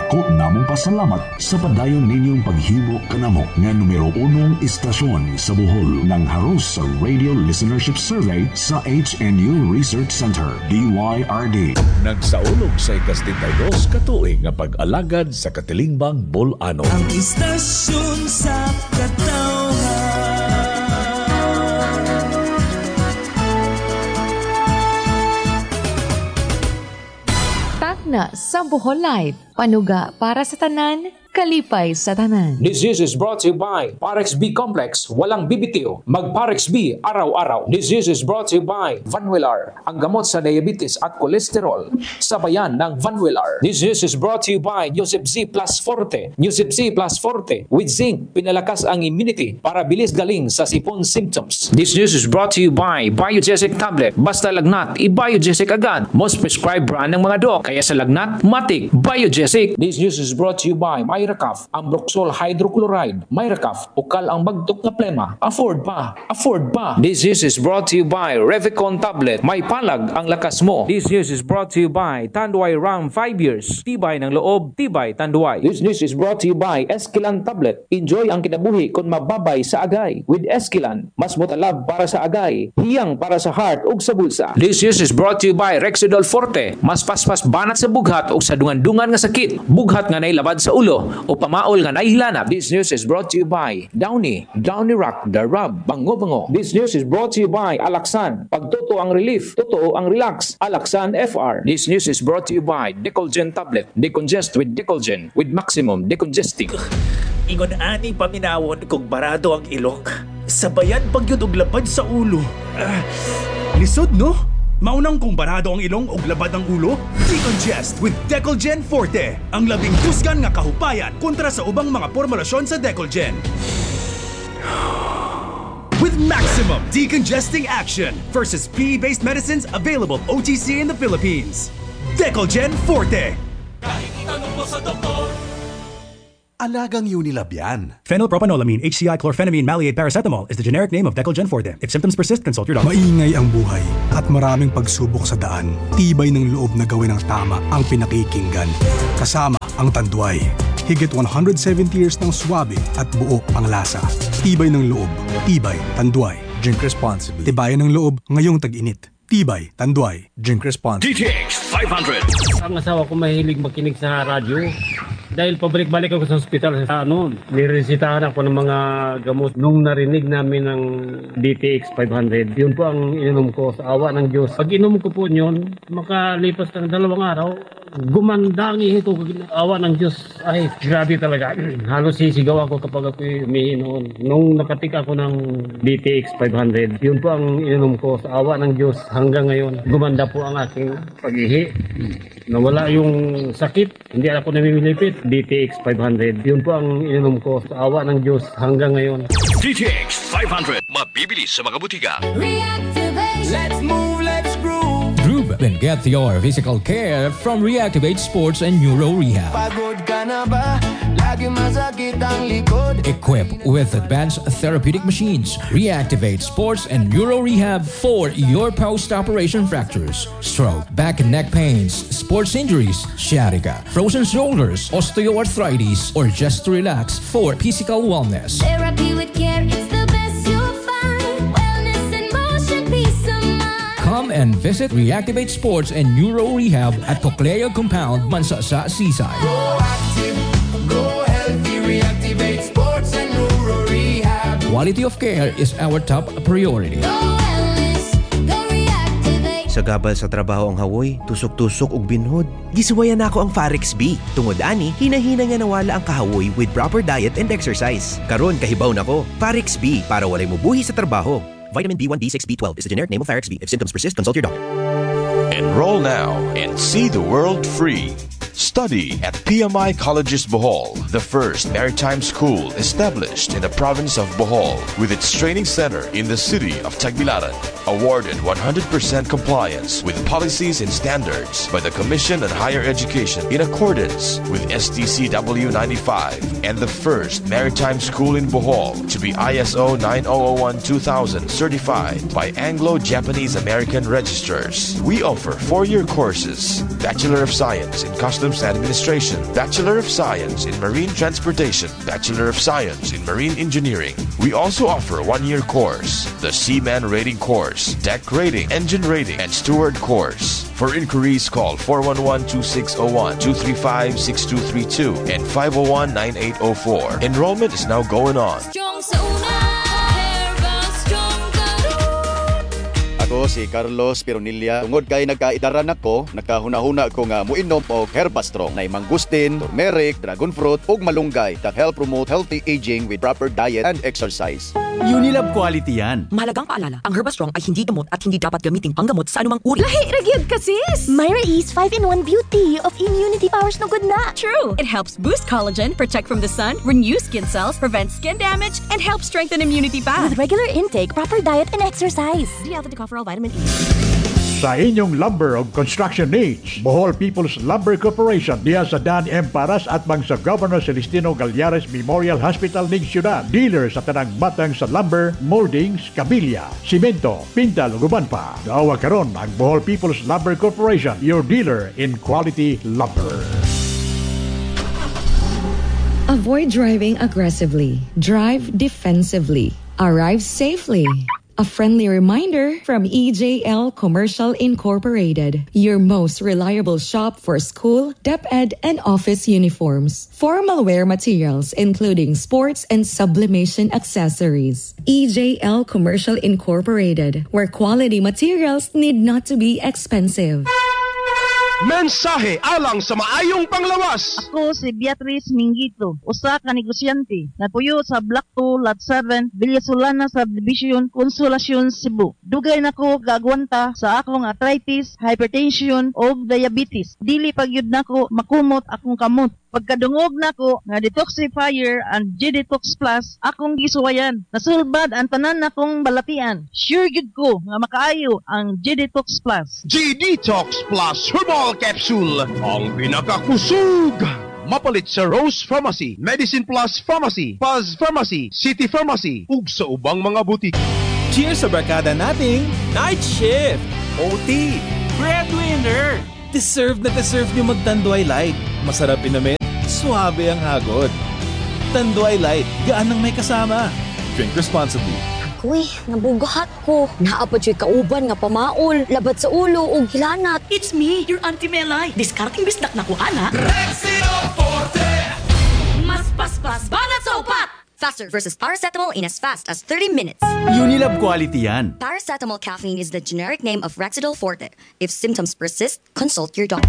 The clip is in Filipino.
Dako namong pasalamat sa padayon ninyong paghimo kanamo nga numero 1 istasyon sa Bohol ng haros sa Radio Listenership Survey sa HNU Research Center, DYRD. Nagsaulog sa ika-72 katuig nga pag-alagad sa Katilingbang, Bolano. Ang istasyon sa katawhan. Na sa Bohol Live, panuga para sa tanan, kalipay sa tanan. This is brought to you by Parex B Complex. Walang bibitiw. Mag Parex B araw-araw. This is brought to you by Vanwillar. Ang gamot sa diabetes at kolesterol. Sabayan ng Vanwillar. This is brought to you by Joseph Z Plus Forte. Joseph Z Plus Forte. With zinc, pinalakas ang immunity para bilis galing sa sipon symptoms. This is brought to you by Biogesic Tablet. Basta lagnat, i-Biogesic agad. Most prescribed brand ng mga doc. Kaya sa lagnat, matik, Biogesic. This news is brought to you by Myracaf, Ambroxol Hydrochloride. Myracaf, ukal ang bagtok na plema. Afford pa. This news is brought to you by Revicon Tablet. May palag ang lakas mo. This news is brought to you by Tanduay Ram 5 years. Tibay ng loob, tibay Tanduay. This news is brought to you by Esquilan Tablet. Enjoy ang kinabuhi kung mababay sa agay. With Esquilan, mas motalab para sa agay, hiyang para sa heart ug sa bulsa. This news is brought to you by Rexidol Forte. Mas paspas banat sa bughat o sa dungan-dungan nga sakit, bughat nga nailabad sa ulo o pamaol nga naihilanap. This news is brought to you by Downy Rock, The Rub, Bango. This news is brought to you by Alaxan. Pag totoo ang relief, totoo ang relax, Alaxan FR. This news is brought to you by Decolgen Tablet. Decongest with Decolgen with maximum decongesting. Ingon ani paminawon kung barado ang ilok. Sabayan pagyud og labad sa ulo. Lisod no? Maunang kung barado ang ilong o labad ang ulo? Decongest with Decolgen Forte. Ang labing tusgan nga kahupayan kontra sa ubang mga formulasyon sa Decolgen. With maximum decongesting action versus PE-based medicines available OTC in the Philippines. Decolgen Forte. Kahit itanong mo sa doktor, Alagang Unilab yan. Phenylpropanolamine, HCI, chlorphenamine, maleate, paracetamol is the generic name of Decolgen Forte. If symptoms persist, consult your doctor. Maingay ang buhay at maraming pagsubok sa daan. Tibay ng loob na gawin ang tama ang pinakikinggan. Kasama ang Tanduay. Higit 170 years ng swabe at buo ang lasa. Tibay ng loob. Tibay, Tanduay. Drink responsibly. Tibayan ng loob ngayong tag-init. Tibay, Tanduay. Drink responsibly. DTX 500. Ang asawa ko mahilig makinig sa radyo. Dahil pabalik-balik ako sa ospital, niresitahan ako ng mga gamot. Nung narinig namin ng DTX 500, yun po ang ininom ko sa awa ng Diyos. Pag inom ko po yun, makalipas ng 2 araw, gumanda ang ihi ko. Awa ng Diyos, ay grabe talaga. Halos sisigaw ako kapag ako umihi noon. Nung nakatik ako ng DTX 500, yun po ang ininom ko sa awa ng Diyos. Hanggang ngayon, gumanda po ang aking pag-ihi. Nawala yung sakit, hindi ako namimilipit. DTX 500. Yun po ang ininom ko sa awa ng Diyos hanggang ngayon. DTX 500. Mabibili sa mga butika. Reactivate. Let's move, let's groove. Groove and get your physical care from Reactivate Sports and Neuro Rehab. Pagod ka na ba? Lagi masakit ang likod. Equipped with advanced therapeutic machines, Reactivate Sports and Neuro Rehab for your post-operation fractures, stroke, back and neck pains, sports injuries, sciatica, frozen shoulders, osteoarthritis, or just to relax for physical wellness. Therapy with care, it's the best you'll find. Wellness in motion, peace of mind. Come and visit Reactivate Sports and Neuro Rehab at Coclea Compound, Mansasa, Seaside. Go active, go healthy. Reactivate Sports and Neuro Rehab. Quality of care is our top priority. Go wellness, go reactivate. Sa gabal sa trabaho ang hawoy, tusok-tusok ug binhod. Gisuwayan nako ang Parex B. Tungod ani, hinahina nga nawala ang kahawoy with proper diet and exercise. Karon kahibaw nako, Parex B para walay mubuhi sa trabaho. Vitamin B1, B6, B12 is the generic name of Parex B. If symptoms persist, consult your doctor. Enroll now and see the world free. Study at PMI Colleges Bohol, the first maritime school established in the province of Bohol with its training center in the city of Tagbilaran. awarded 100% compliance with policies and standards by the Commission on Higher Education in accordance with STCW 95 and the first maritime school in Bohol to be ISO 9001-2000 certified by Anglo-Japanese American registrars. We offer 4-year courses: Bachelor of Science in Customs Administration, Bachelor of Science in Marine Transportation, Bachelor of Science in Marine Engineering. We also offer a 1-year course, the Seaman Rating Course, Deck Rating, Engine Rating, and Steward Course. For inquiries, call 411-2601, 235-6232, and 501-9804. Enrollment is now going on. Ako si Carlos Pironilla. Tungod kay nagkaidaran ako, nakahuna-huna ko nga muinom og Herbastrong na mangustin, turmeric, dragon fruit ug malunggay that help promote healthy aging with proper diet and exercise. Unilab quality yan. Mahalagang paalala, ang Herbastrong ay hindi gamot at hindi dapat gamitin panggamot sa anumang uri. Lahi ragyod ka sis! Myra Ease 5-in-1 Beauty of Immunity Powers no good na. True. It helps boost collagen, protect from the sun, renew skin cells, prevent skin damage, and help strengthen immunity pa. With regular intake, proper diet, and exercise. Dialpha-Tocopherol Vitamin E. Sa inyong lumber o construction needs, Bohol People's Lumber Corporation diya sa Dan M. Paras at bang sa Governor Celestino Gallares Memorial Hospital ning Syudad. Dealer sa tanang batang sa lumber, moldings, kabilya, simento, pintal ug uban pa. Daawa karon ang Bohol People's Lumber Corporation, your dealer in quality lumber. Avoid driving aggressively. Drive defensively. Arrive safely. A friendly reminder from EJL Commercial Incorporated, your most reliable shop for school, DepEd, and office uniforms. Formal wear materials, including sports and sublimation accessories. EJL Commercial Incorporated, where quality materials need not to be expensive. Mensahe alang sa maayong panglawas. Ako si Beatrice Mingito, usa ka negosyante nagpuyo sa Block 2, Lot 7, Villasolana Subdivision, Consolacion, Cebu. Dugay nako gagwanta sa akong arthritis, hypertension o diabetes. Dili pagyud nako makumot akong kamot. Pagkadungog nako nga detoxifier and G-Detox Plus akong gisuwayan. Nasulbad ang tanan nakong balatian. Sure gid ko nga makaayo ang G-Detox Plus. G-Detox Plus Herbal Capsule, ang pinakakusog. Mapalit sa Rose Pharmacy, Medicine Plus Pharmacy, Paz Pharmacy, City Pharmacy, ug sa ubang mga butik. Cheers sa barkada nating Night Shift, OT, Breadwinner. Deserve na deserve nyo mag-Tanduay Light. Masarap inamin, suabe ang hagod. Tanduay Light, gaan nang may kasama. Drink responsibly. Uy, nabugahat ko. Naapod siya kauban nga pamaol, labat sa ulo ug hilanat. It's me, your Auntie Melay. Discarding bisdak na ko, ana. Rexino Forte! Mas paspas, banat sa upat! Faster versus paracetamol in as fast as 30 minutes. Unilab quality yan. Paracetamol caffeine is the generic name of Rexidol Forte. If symptoms persist, consult your doctor.